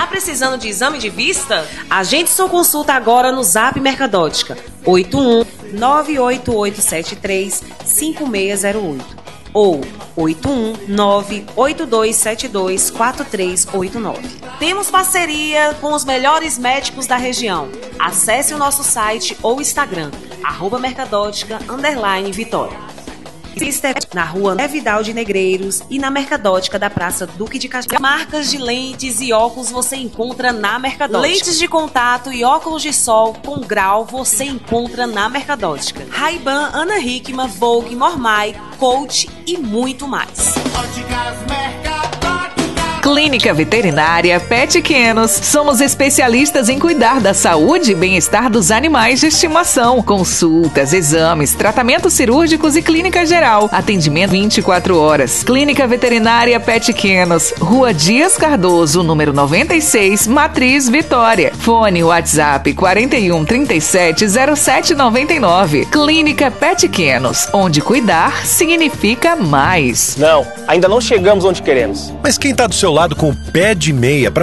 Tá precisando de exame de vista? Agende sua consulta agora no Zap Mercadótica 81 98873 5608 ou 81 98272 4389. Temos parceria com os melhores médicos da região. Acesse o nosso site ou Instagram, @mercadótica_Vitória. Na rua Vidal de Negreiros e na Mercadótica da Praça Duque de Caxias. Marcas de lentes e óculos você encontra na Mercadótica. Lentes de contato e óculos de sol com grau você encontra na Mercadótica. Ray-Ban, Ana Hickman, Vogue, Mormai, Coach e muito mais. Clínica Veterinária Pequenos. Somos especialistas em cuidar da saúde e bem-estar dos animais de estimação. Consultas, exames, tratamentos cirúrgicos e clínica geral. Atendimento 24 horas. Clínica Veterinária Pequenos. Rua Dias Cardoso, número 96, Matriz, Vitória. Fone WhatsApp 41 37 07 99. Clínica Pequenos, onde cuidar significa mais. Não, ainda não chegamos onde queremos. Mas quem tá do seu lado com o pé de meia